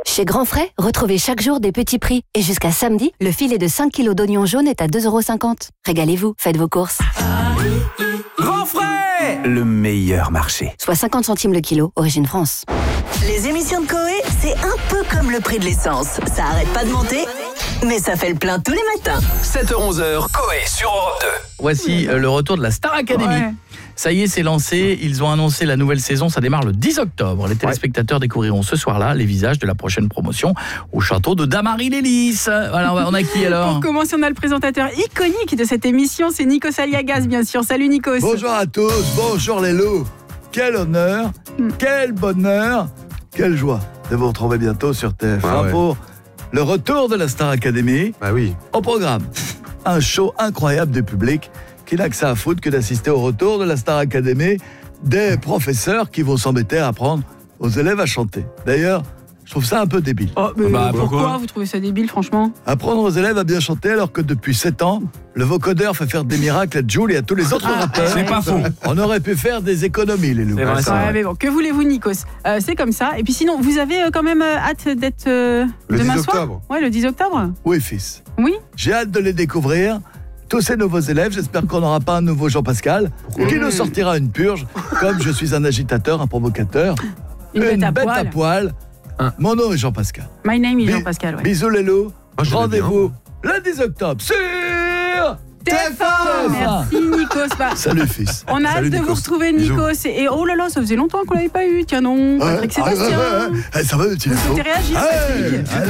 Chez Grand Frais, retrouvez chaque jour des petits prix. Et jusqu'à samedi, le filet de 5 kilos d'oignons jaunes est à 2,50 €. Régalez-vous, faites vos courses. Grand Frais, le meilleur marché. Soit 50 centimes le kilo, origine France. Les émissions de Coé, c'est un peu comme le prix de l'essence. Ça arrête pas de monter, mais ça fait le plein tous les matins. 7h-11h, Coé sur Europe 2. Voici le retour de la Star Academy. Ouais. Ça y est, c'est lancé. Ils ont annoncé la nouvelle saison. Ça démarre le 10 octobre. Les téléspectateurs découvriront ce soir-là les visages de la prochaine promotion au château de Damary-les-Lys. Voilà, on a qui alors? Pour commencer, on a le présentateur iconique de cette émission, c'est Nikos Aliagas, bien sûr. Salut Nikos. Bonjour à tous, bonjour les loups. Quel honneur, quel bonheur, quelle joie de vous retrouver bientôt sur TF1 pour le retour de la Star Academy. Bah oui. Au programme, un show incroyable du public qui n'a que ça à foutre que d'assister au retour de la Star Academy, des professeurs qui vont s'embêter à apprendre aux élèves à chanter. D'ailleurs, je trouve ça un peu débile. Oh, mais pourquoi vous trouvez ça débile, franchement? Apprendre aux élèves à bien chanter alors que depuis 7 ans, le vocodeur fait faire des miracles à Jul et à tous les autres rappeurs. C'est pas faux. On aurait pu faire des économies, les loups. C'est vrai, ça. Ouais, mais bon, que voulez-vous, Nikos? C'est comme ça. Et puis sinon, vous avez quand même hâte d'être demain 10 soir? octobre. Ouais, le 10 octobre. Oui, fils. Oui. J'ai hâte de les découvrir. Tous ces nouveaux élèves, j'espère qu'on n'aura pas un nouveau Jean-Pascal qui nous sortira une purge, comme je suis un agitateur, un provocateur, Une bête à poil. Mon nom est Jean-Pascal. My name is Jean-Pascal. Ouais. Bisous les loups. Ah, je l'aime Rendez-vous le 10 octobre sur TF1. Merci Nikos. Bah, Salut fils. on a hâte Salut, de vous Nikos. retrouver, Bisous. Nikos. Et oh là là, ça faisait longtemps qu'on l'avait pas eu. Tiens non, Patrick Sébastien. Ça va, tu Vous souhaitez réagir, Patrick?